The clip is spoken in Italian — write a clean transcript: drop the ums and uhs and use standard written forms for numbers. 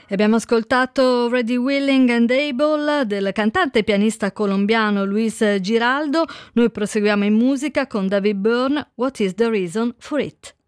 E abbiamo ascoltato Ready, Willing and Able del cantante e pianista colombiano Luis Giraldo. Noi proseguiamo in musica con David Byrne, What is the Reason for It?